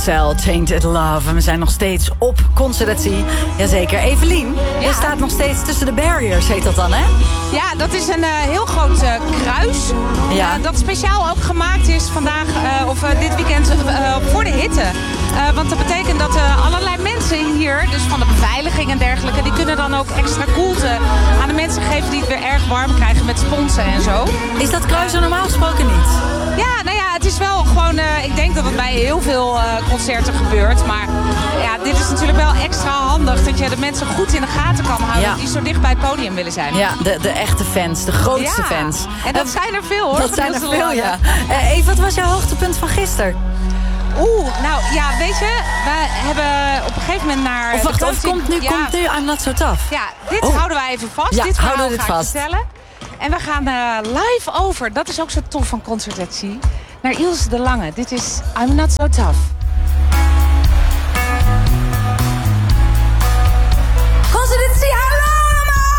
Cell, Tainted Love. En we zijn nog steeds op Concert@Sea. Jazeker. Evelien, je staat nog steeds tussen de barriers, heet dat dan, hè? Ja, dat is een heel groot kruis. Dat speciaal ook gemaakt is vandaag, dit weekend voor de hitte. Want dat betekent dat allerlei mensen hier, dus van de beveiliging en dergelijke, die kunnen dan ook extra koelte aan de mensen geven die het weer erg warm krijgen met sponsen en zo. Is dat kruis er normaal gesproken niet? Ja, nou ja, het is wel gewoon, ik denk dat het bij heel veel concerten gebeurt. Maar ja, dit is natuurlijk wel extra handig dat je de mensen goed in de gaten kan houden die zo dicht bij het podium willen zijn. Ja, de echte fans, de grootste fans. En dat zijn er veel, hoor. Dat zijn er veel, ja. Eve, wat was jouw hoogtepunt van gisteren? Nou ja, weet je, we hebben op een gegeven moment naar... Komt nu I'm Not So Tough? Ja, dit houden wij even vast. Ja, dit houden we ga ik vertellen. En we gaan live over, dat is ook zo tof van Concert@Sea, naar Ilse de Lange. Dit is I'm Not So Tough.